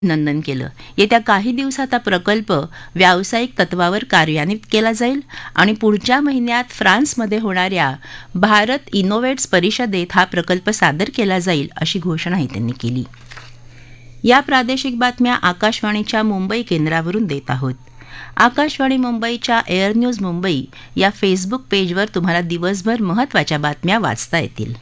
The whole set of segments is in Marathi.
अभिनंदन केलं. येत्या काही दिवसात हा प्रकल्प व्यावसायिक तत्वावर कार्यान्वित केला जाईल आणि पुढच्या महिन्यात फ्रान्समध्ये होणाऱ्या भारत इनोव्हेट्स परिषदेत हा प्रकल्प सादर केला जाईल अशी घोषणाही त्यांनी केली. या प्रादेशिक बातम्या आकाशवाणीच्या मुंबई केंद्रावरून देत आहोत. आकाशवाणी मुंबईच्या एअर न्यूज मुंबई या फेसबुक पेजवर तुम्हाला दिवसभर महत्त्वाच्या बातम्या वाचता येतील.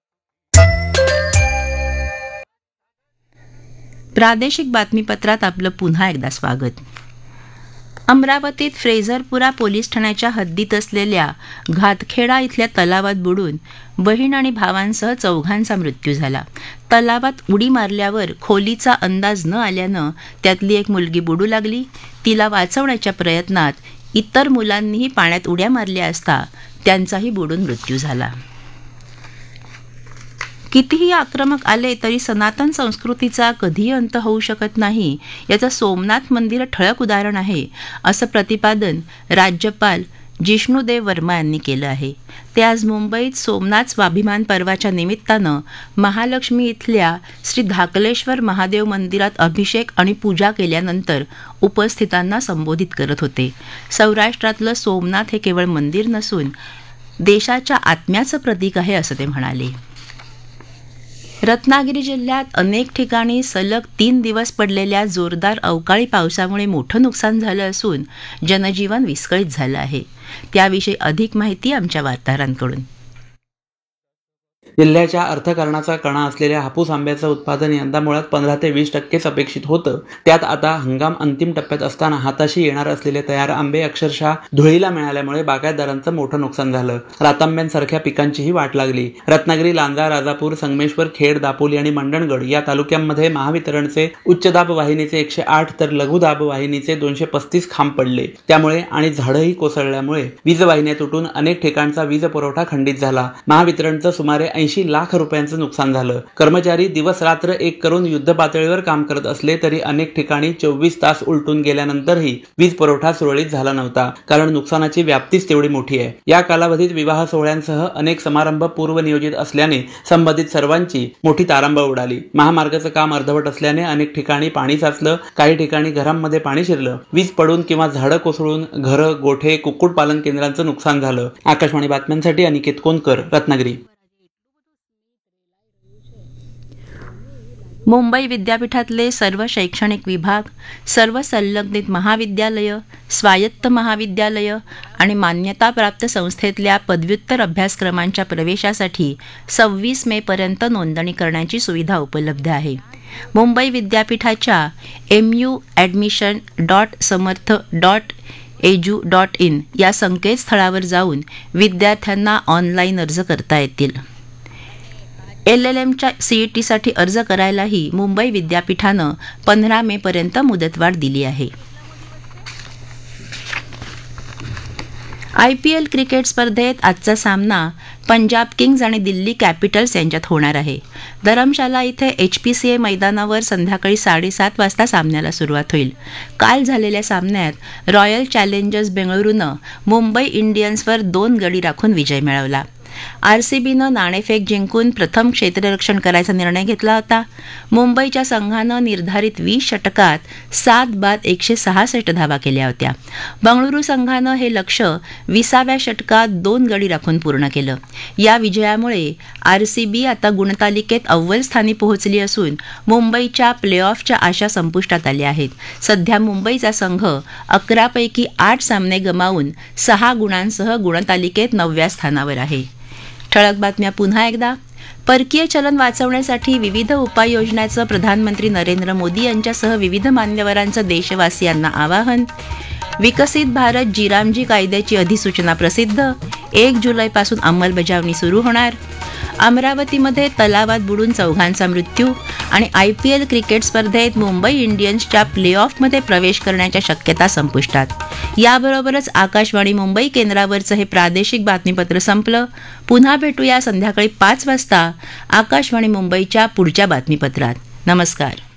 प्रादेशिक बातमीपत्रात आपलं पुन्हा एकदा स्वागत. अमरावतीत फ्रेझरपुरा पोलीस ठाण्याच्या हद्दीत असलेल्या घातखेडा इथल्या तलावात बुडून बहीण आणि भावांसह 4 मृत्यू झाला. तलावात उडी मारल्यावर खोलीचा अंदाज न आल्यानं त्यातली एक मुलगी बुडू लागली. तिला वाचवण्याच्या प्रयत्नात इतर मुलांनीही पाण्यात उड्या मारल्या असता त्यांचाही बुडून मृत्यू झाला. कितीही आक्रमक आले तरी सनातन संस्कृतीचा कधीही अंत होऊ शकत नाही याचं सोमनाथ मंदिर ठळक उदाहरण आहे, असं प्रतिपादन राज्यपाल जिष्णुदेव वर्मा यांनी केलं आहे. ते आज मुंबईत सोमनाथ स्वाभिमान पर्वाच्या निमित्तानं महालक्ष्मी इथल्या श्री धाकलेश्वर महादेव मंदिरात अभिषेक आणि पूजा केल्यानंतर उपस्थितांना संबोधित करत होते. सौराष्ट्रातलं सोमनाथ हे केवळ मंदिर नसून देशाच्या आत्म्याचं प्रतीक आहे असं ते म्हणाले. रत्नागिरी जिल्ह्यात अनेक ठिकाणी सलग 3 दिवस पडलेल्या जोरदार अवकाळी पावसामुळे मोठं नुकसान झालं असून जनजीवन विस्कळीत झालं आहे. त्याविषयी अधिक माहिती आमच्या वार्ताहरांकडून. जिल्ह्याच्या अर्थकारणाचा कणा असलेल्या हापूस आंब्याचं उत्पादन यंदा मुळात 15 ते 20% अपेक्षित होतं. त्यात आता हंगाम अंतिम टप्प्यात असताना हाताशी येणार असलेले तयार आंबे अक्षरशः धुळीला मिळाल्यामुळे बागायतदारांचं मोठं नुकसान झालं. रातांब्यांसारख्या पिकांचीही वाट लागली. रत्नागिरी, लांजा, राजापूर, संगमेश्वर, खेड, दापोली आणि मंडणगड या तालुक्यांमध्ये महावितरणचे उच्च दाब वाहिनीचे 108 तर लघु दाब वाहिनीचे 235 खांब पडले. त्यामुळे आणि झाडंही कोसळल्यामुळे वीज वाहिन्या तुटून अनेक ठिकाणचा वीज पुरवठा खंडित झाला. महावितरणचं सुमारे 80 लाख रुपयांचं नुकसान झालं. कर्मचारी दिवस रात्र एक करून युद्ध पातळीवर काम करत असले तरी अनेक ठिकाणी 24 तास उलटून गेल्यानंतरही वीज पुरवठा सुरळीत झाला नव्हता, कारण नुकसानाची व्याप्तीच तेवढी मोठी आहे. या कालावधीत विवाह सोहळ्यांसह अनेक समारंभ पूर्वनियोजित असल्याने संबंधित सर्वांची मोठी तारांबळ उडाली. महामार्गाचं काम अर्धवट असल्याने अनेक ठिकाणी पाणी साचलं. काही ठिकाणी घरांमध्ये पाणी शिरलं. वीज पडून किंवा झाडं कोसळून घरं, गोठे, कुक्कुटपालन केंद्रांचं नुकसान झालं. आकाशवाणी बातम्यांसाठी अनिकेत कोनकर, रत्नागिरी. मुंबई विद्यापीठातले सर्व शैक्षणिक विभाग, सर्व संलग्नित महाविद्यालयं, स्वायत्त महाविद्यालयं आणि मान्यताप्राप्त संस्थेतल्या पदव्युत्तर अभ्यासक्रमांच्या प्रवेशासाठी 26 मेपर्यंत नोंदणी करण्याची सुविधा उपलब्ध आहे. मुंबई विद्यापीठाच्या mu.admission.samarth.edu.in या संकेतस्थळावर जाऊन विद्यार्थ्यांना ऑनलाईन अर्ज करता येतील. LLMच्या CETसाठी अर्ज करायलाही मुंबई विद्यापीठानं 15 मेपर्यंत मुदतवाढ दिली आहे. IPL क्रिकेट स्पर्धेत आजचा सामना पंजाब किंग्ज आणि दिल्ली कॅपिटल्स यांच्यात होणार आहे. धरमशाला इथे HPCA मैदानावर संध्याकाळी 7:30 वाजता सामन्याला सुरुवात होईल. काल झालेल्या सामन्यात रॉयल चॅलेंजर्स बेंगळुरूनं मुंबई इंडियन्सवर 2 गडी राखून विजय मिळवला. RCBनं नाणेफेक जिंकून प्रथम क्षेत्ररक्षण करायचा निर्णय घेतला होता. मुंबईच्या संघानं निर्धारित 20 षटकात 7 बाद 166 धावा केल्या होत्या. बंगळुरू संघानं हे लक्ष्य 20व्या षटकात 2 गडी राखून पूर्ण केलं. या विजयामुळे RCB आता गुणतालिकेत अव्वल स्थानी पोहोचली असून मुंबईच्या प्लेऑफच्या आशा संपुष्टात आल्या आहेत. सध्या मुंबईचा संघ 11 पैकी 8 सामने गमावून 6 गुणांसह गुणतालिकेत 9व्या स्थानावर आहे. ठळक बातम्या पुन्हा एकदा. परकीय चलन वाचवण्यासाठी विविध उपाययोजनांचं प्रधानमंत्री नरेंद्र मोदी यांच्यासह विविध मान्यवरांचं देशवासियांना आवाहन. विकसित भारत जीरामजी कायद्याची अधिसूचना प्रसिद्ध. 1 जुलैपासून अंमलबजावणी सुरू होणार. अमरावतीमध्ये तलावात बुडून 4 मृत्यू आणि IPL क्रिकेट स्पर्धेत मुंबई इंडियन्सच्या प्लेऑफमध्ये प्रवेश करण्याच्या शक्यता संपुष्टात. याबरोबरच आकाशवाणी मुंबई केंद्रावरचं हे प्रादेशिक बातमीपत्र संपलं. पुन्हा भेटूया संध्याकाळी 5 वाजता आकाशवाणी मुंबईच्या पुढच्या बातमीपत्रात. नमस्कार.